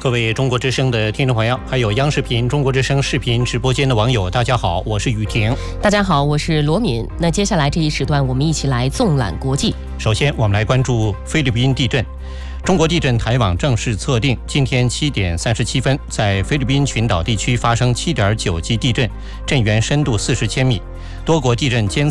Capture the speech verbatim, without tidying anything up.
各位中国之声的听众朋友，还有央视频中国之声视频直播间的网友，大家好，我是雨婷。 大家好，我是罗敏。那接下来这一时段，我们一起来纵览国际。 首先，我们来关注菲律宾地震。中国地震台网正式测定，今天七点三十七分，在菲律宾群岛地区发生七点九级地震，震源深度四十千米。多国地震监测